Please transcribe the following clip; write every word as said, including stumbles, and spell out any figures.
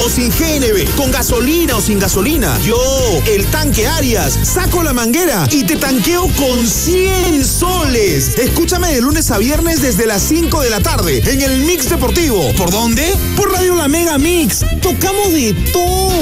o sin G N B, con gasolina o sin gasolina. Yo, el tanque Arias, saco la manguera y te tanqueo con cien soles. Escúchame de lunes a viernes desde las cinco de la tarde en el Mix Deportivo. ¿Por dónde? Por Radio La Mega Mix. Tocamos de todo.